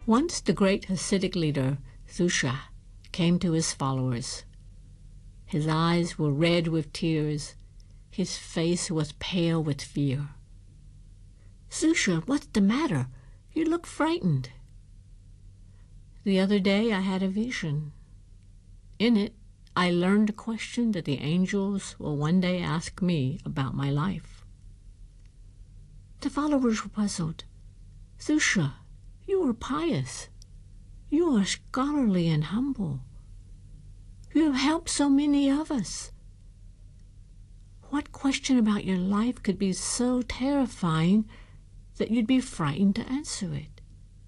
Once the great Hasidic leader, Zusha, came to his followers. His eyes were red with tears. His face was pale with fear. "Zusha, what's the matter? You look frightened." "The other day I had a vision. In it, I learned a question that the angels will one day ask me about my life." The followers were puzzled. "Zusha, you are pious. You are scholarly and humble. You have helped so many of us. What question about your life could be so terrifying that you'd be frightened to answer it?"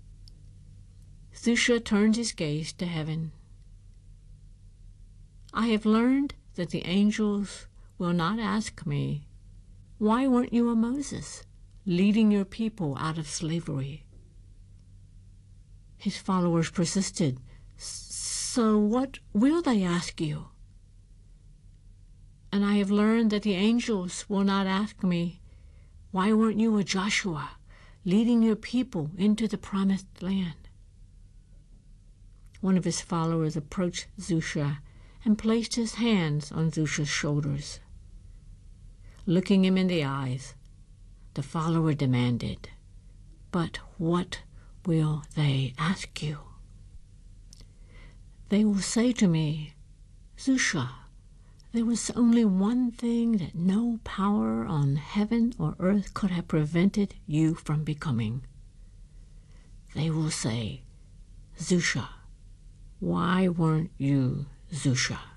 Zusha turned his gaze to heaven. "I have learned that the angels will not ask me, 'Why weren't you a Moses, leading your people out of slavery?'" His followers persisted. "So what will they ask you?" "And I have learned that the angels will not ask me, 'Why weren't you a Joshua, leading your people into the promised land?'" One of his followers approached Zusha and placed his hands on Zusha's shoulders. Looking him in the eyes, the follower demanded, "But what will they ask you?" "They will say to me, 'Zusha, there was only one thing that no power on heaven or earth could have prevented you from becoming.' They will say, 'Zusha, why weren't you Zusha?'"